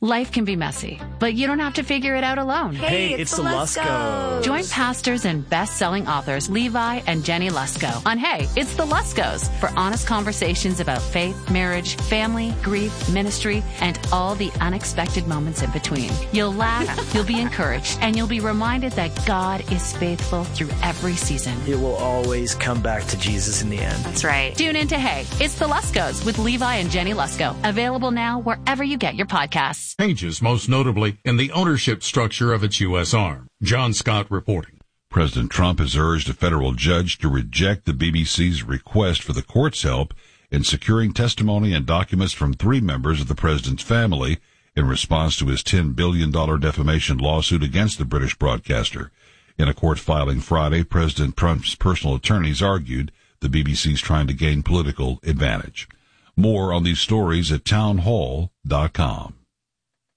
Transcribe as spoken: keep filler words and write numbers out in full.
Life can be messy, but you don't have to figure it out alone. Hey, Hey, it's, it's the the Luskos. Join pastors and best-selling authors Levi and Jenny Lusko on Hey, It's the Luskos for honest conversations about faith, marriage, family, grief, ministry, and all the unexpected moments in between. You'll laugh, you'll be encouraged, and you'll be reminded that God is faithful through every season. It will always come back to Jesus in the end. That's right. Tune in to Hey, It's the Luskos with Levi and Jenny Lusko. Available now wherever you get your podcasts. Changes most notably in the ownership structure of its U S arm. John Scott reporting. President Trump has urged a federal judge to reject the B B C's request for the court's help in securing testimony and documents from three members of the president's family in response to his ten billion dollars defamation lawsuit against the British broadcaster. In a court filing Friday, President Trump's personal attorneys argued the B B C's trying to gain political advantage. More on these stories at townhall dot com.